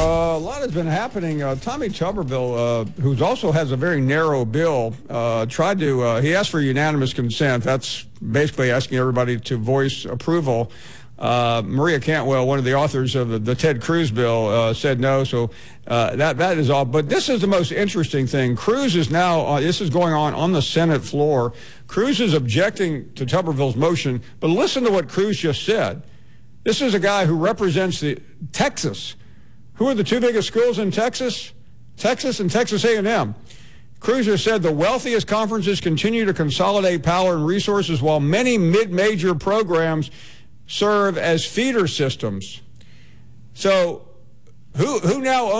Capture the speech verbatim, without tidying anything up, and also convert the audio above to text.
Uh, a lot has been happening. Uh, Tommy Tuberville, uh, who also has a very narrow bill, uh, tried to, uh, he asked for unanimous consent. That's basically asking everybody to voice approval. Uh, Maria Cantwell, one of the authors of the, the Ted Cruz bill, uh, said no. So uh, that that is all. But this is the most interesting thing. Cruz is now, uh, this is going on on the Senate floor. Cruz is objecting to Tuberville's motion. But listen to what Cruz just said. This is a guy who represents the Texas. Who are the two biggest schools in Texas? Texas and Texas A and M. Cruz said the wealthiest conferences continue to consolidate power and resources while many mid-major programs serve as feeder systems. So who who now owns